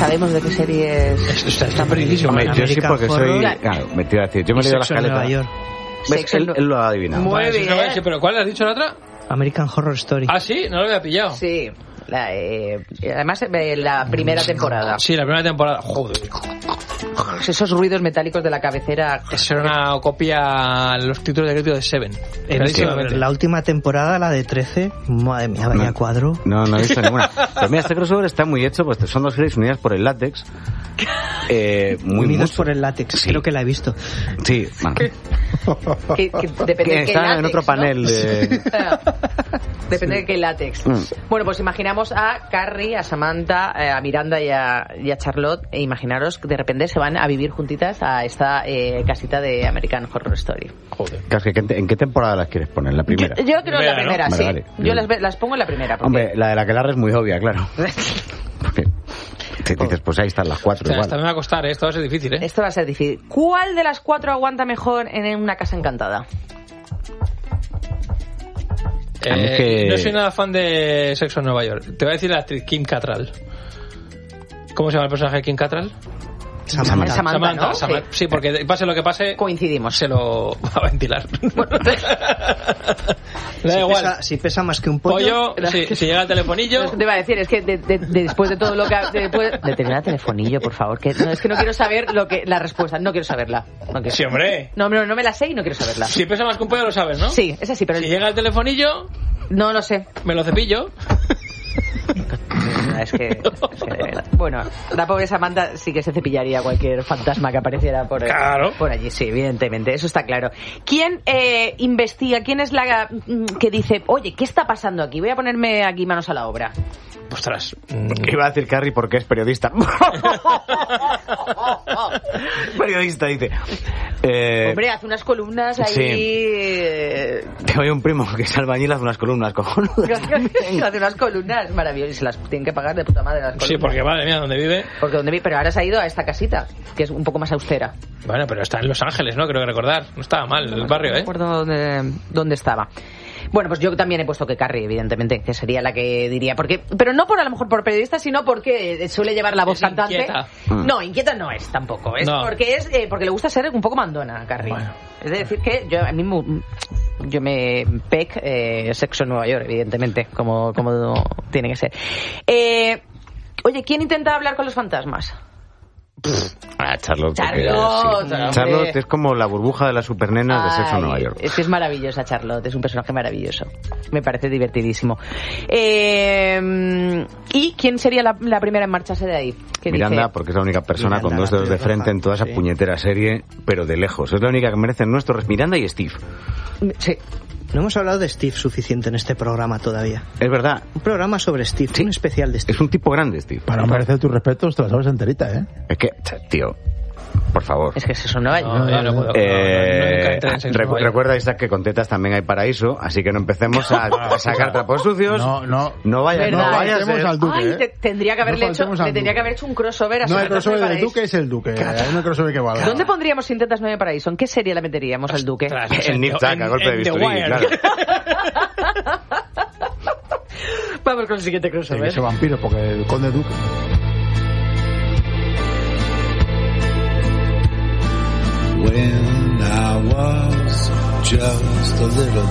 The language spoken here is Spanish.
sabemos de qué series. Está perdidísimo. Yo sí, porque soy... Claro, me te iba a decir, yo me he leído la escaleta. ¿Ves? Él lo ha adivinado. Muy bien. Sí, pero ¿cuál has dicho la otra? American Horror Story. Ah, sí, no lo había pillado. Sí. Además, la primera temporada. Sí, la primera temporada. Joder. Esos ruidos metálicos de la cabecera. Eso era una copia a los títulos de crédito de Seven. La última temporada, la de 13, madre mía, vaya cuadro. No he visto ninguna. Pero mira, este crossover está muy hecho, pues son dos series unidas por el látex. Unidos por el látex, sí. Creo que la he visto. Sí, bueno. que depende de qué látex, en otro panel, ¿no? Depende de qué látex. Bueno, pues imaginamos a Carrie, a Samantha, a Miranda y a Charlotte, e imaginaros que de repente se van a vivir juntitas a esta casita de American Horror Story. Joder. ¿En qué temporada las quieres poner? ¿La primera? Yo creo en la primera, ¿no? sí. Vale. Yo las pongo en la primera. Porque... Hombre, la de la Aquelarre es muy obvia, claro. Porque te dices, pues ahí están las 4. O sea, esta me va a costar, esto va a ser difícil, ¿eh? Esto va a ser difícil. ¿Cuál de las 4 aguanta mejor en una casa encantada? No soy nada fan de Sexo en Nueva York. Te voy a decir la actriz Kim Cattrall. ¿Cómo se llama el personaje de Kim Cattrall? Samantha, ¿no? Sí, porque pase lo que pase, coincidimos. Se lo va a ventilar. Da igual. Si pesa más que un pollo. Si llega el telefonillo. Te iba a decir, es que después de todo lo que... De tener el telefonillo, por favor. Es que no quiero saber la respuesta. No quiero saberla. Sí, hombre. No me la sé y no quiero saberla. Si pesa más que un pollo, lo sabes, ¿no? Sí, es así, pero... Si llega el telefonillo... No lo sé. Me lo cepillo. Es que de verdad. Bueno, la pobre Samantha sí que se cepillaría cualquier fantasma que apareciera por allí, sí, evidentemente, eso está claro. ¿Quién investiga? ¿Quién es la que dice, oye, ¿qué está pasando aquí? Voy a ponerme aquí manos a la obra. Ostras. Iba a decir Carrie porque es periodista. Periodista, dice. Hombre, hace unas columnas ahí... Sí. Tengo un primo que es albañil, hace unas columnas, cojonudas. Hace unas columnas maravillosas y se las tienen que pagar de puta madre las columnas. Sí, porque madre mía, ¿dónde vive? Porque donde vive, pero ahora se ha ido a esta casita, que es un poco más austera. Bueno, pero está en Los Ángeles, ¿no? Creo que recordar. No estaba mal el barrio, ¿eh? No recuerdo dónde estaba. Bueno, pues yo también he puesto que Carrie, evidentemente, que sería la que diría. Pero no a lo mejor por periodista, sino porque suele llevar la voz cantante. Inquieta. No, inquieta no es tampoco. Es porque le gusta ser un poco mandona a Carrie. Bueno. Es decir, que yo me pec Sexo en Nueva York, evidentemente, como tiene que ser. Oye, ¿quién intenta hablar con los fantasmas? Charlotte. Charlotte es como la burbuja de las supernenas de Sexo en Nueva York. Es que es maravillosa Charlotte, es un personaje maravilloso. Me parece divertidísimo. ¿Y quién sería la primera en marcharse de ahí? Miranda, dice? porque es la única persona con dos dedos de frente en toda esa puñetera serie, pero de lejos. Es la única que merece nuestro... Miranda y Steve. Sí. No hemos hablado de Steve suficiente en este programa todavía. Es verdad. Un programa sobre Steve, sí. Un especial de Steve. Es un tipo grande, Steve. Para merecer tus respetos, te la sabes enterita, ¿eh? Es que, tío, por favor. Es que eso no hay. Recuerda, Isaac, que con tetas también hay paraíso, así que no empecemos a sacar trapos sucios. No vayas al Duque. Ay, tendría que haberle hecho un crossover. No, el crossover del Duque es el Duque. Hay un crossover que valga. ¿Dónde pondríamos Sin tetas no hay paraíso? ¿En qué serie la meteríamos al Duque? El Nick Tack, a golpe de bisturí, claro. Vamos con el siguiente crossover. Ese vampiro, porque el conde Duque. When I was just a little